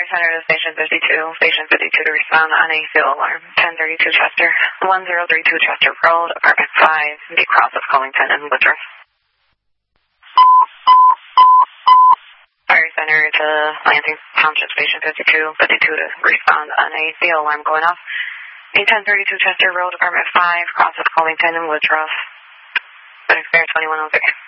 Center to Station 52. Station 52 to respond on a field alarm. 1032 Chester. 1032 Chester Road, apartment 5, the cross of Collington and Woodruff. Fire Center to Lansing Township Station 52 to respond on a field alarm going off. A 1032 Chester Road, apartment 5, cross of Collington and Woodruff. Experience 2106.